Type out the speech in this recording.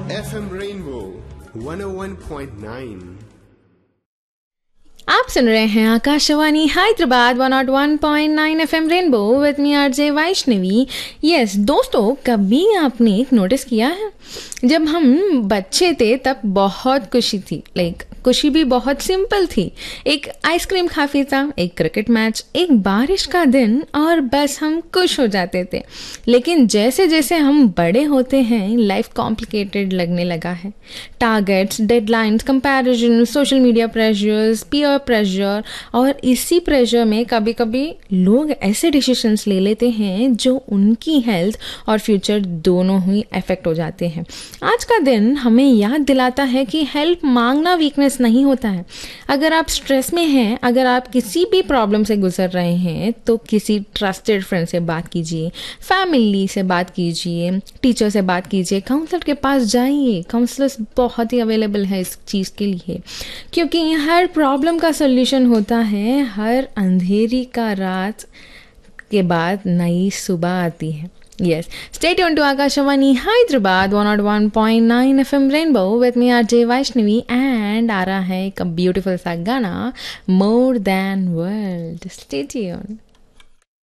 FM Rainbow 101.9। आप सुन रहे हैं Akashvani Hyderabad 101.9 FM rainbow with me RJ Vaishnavi. Yes दोस्तों, कभी आपने नोटिस किया है जब हम बच्चे थे तब बहुत खुशी थी, खुशी भी बहुत सिंपल थी। एक आइसक्रीम काफ़ी था, एक क्रिकेट मैच, एक बारिश का दिन और बस हम खुश हो जाते थे। लेकिन जैसे जैसे हम बड़े होते हैं लाइफ कॉम्प्लिकेटेड लगने लगा है। Targets, deadlines, comparison, social media pressures, peer pressure, और इसी प्रेशर में कभी कभी लोग ऐसे डिसीजंस ले लेते हैं जो उनकी हेल्थ और फ्यूचर दोनों ही अफेक्ट हो जाते हैं। आज का दिन हमें याद दिलाता है कि हेल्प मांगना वीकनेस नहीं होता है। अगर आप स्ट्रेस में हैं, अगर आप किसी भी प्रॉब्लम से गुजर रहे हैं तो किसी ट्रस्टेड फ्रेंड से बात कीजिए, फैमिली से बात कीजिए, टीचर से बात कीजिए, काउंसलर के पास जाइए। काउंसलर्स बहुत ही अवेलेबल है इस चीज़ के लिए, क्योंकि हर प्रॉब्लम का सॉल्यूशन होता है। हर अंधेरी का रात के बाद नई सुबह आती है। Yes, stay tuned to Akashawani Hyderabad 101.9 FM Rainbow with me RJ Vaishnavi, and आ रहा है एक ब्यूटीफुल सा गाना, More Than World. Stay tuned.